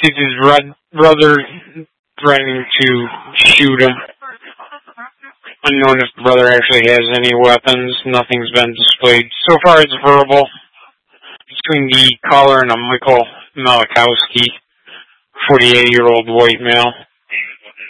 sees his brother threatening to shoot him. Unknown if the brother actually has any weapons. Nothing's been displayed. So far it's verbal between the caller and a Michael Malachowski, 48-year-old white male.